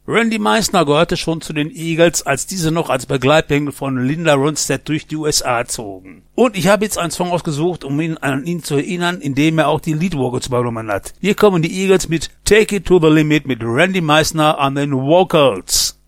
Randy Meisner gehörte schon zu den Eagles, als diese noch als Begleitband von Linda Ronstadt durch die USA zogen. Und ich habe jetzt einen Song ausgesucht, um an ihn zu erinnern, in dem er auch die Leadvocals übernommen hat. Hier kommen die Eagles mit Take It to the Limit mit Randy Meisner an den Vocals.